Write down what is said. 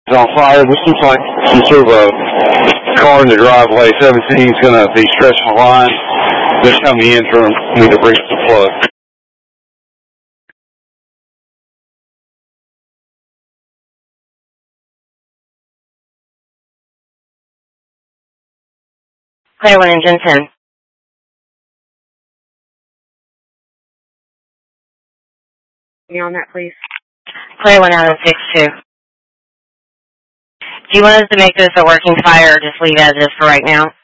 On fire. This looks like some sort of a car in the driveway. 17 is going to be stretching the line. Just coming in from me to bring up the plug. Clear 1, engine 10. You on that, please? Clear 1 out of 6-2. Do you want us to make this a working fire or just leave it as is for right now?